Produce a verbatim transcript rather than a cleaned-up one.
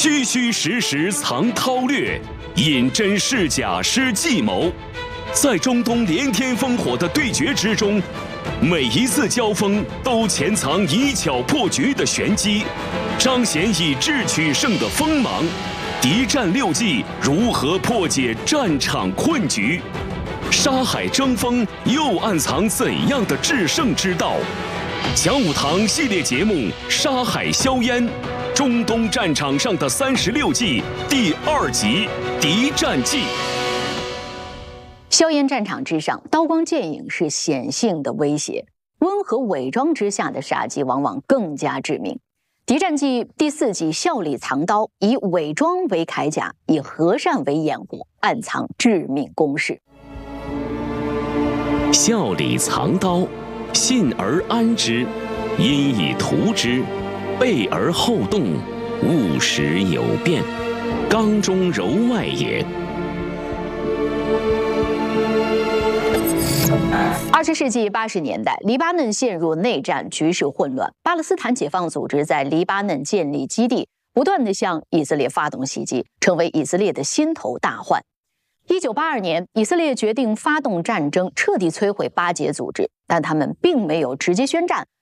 虚虚实实藏韬略，引真释假施计谋。在中东连天烽火的对决之中，每一次交锋都潜藏以巧破局的玄机，彰显以智取胜的锋芒。敌战六计如何破解战场困局？沙海争锋又暗藏怎样的制胜之道？讲武堂系列节目《沙海硝烟》，中东战场上的三十六计第二集《敌战计》。 硝烟战场之上，刀光剑影是显性的威胁，温和伪装之下的杀机往往更加致命。敌战计第四计笑里藏刀，以伪装为铠甲，以和善为掩护，暗藏致命攻势。 笑里藏刀，信而安之，因以图之，备而后动，务实有变，刚中柔外也。 二十世纪八十年代，黎巴嫩陷入内战，局势混乱。巴勒斯坦解放组织在黎巴嫩建立基地，不断地向以色列发动袭击，成为以色列的心头大患。一九八二年，以色列决定发动战争，彻底摧毁巴解组织，但他们并没有直接宣战，